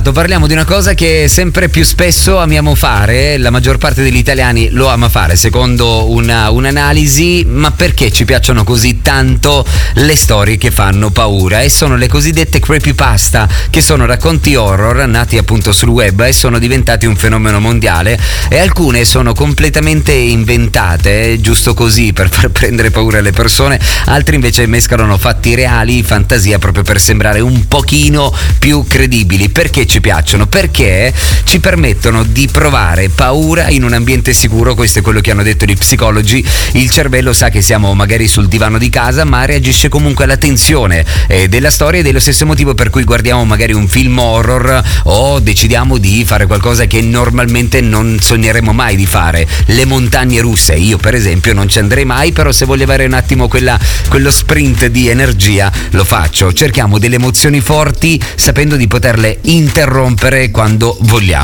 Esatto, parliamo di una cosa che sempre più spesso amiamo fare, la maggior parte degli italiani lo ama fare secondo un'analisi, ma perché ci piacciono così tanto le storie che fanno paura? E sono le cosiddette creepypasta, che sono racconti horror nati appunto sul web e sono diventati un fenomeno mondiale, e alcune sono completamente inventate, giusto così per far prendere paura alle persone, altri invece mescolano fatti reali, fantasia, proprio per sembrare un pochino più credibili. Perché ci piacciono? Perché ci permettono di provare paura in un ambiente sicuro. Questo è quello che hanno detto gli psicologi. Il cervello sa che siamo magari sul divano di casa, ma reagisce comunque alla tensione della storia, ed è lo stesso motivo per cui guardiamo magari un film horror o decidiamo di fare qualcosa che normalmente non sogneremo mai di fare. Le montagne russe, io per esempio non ci andrei mai, però se voglio avere un attimo quello sprint di energia lo faccio. Cerchiamo delle emozioni forti sapendo di poterle interrompere quando vogliamo.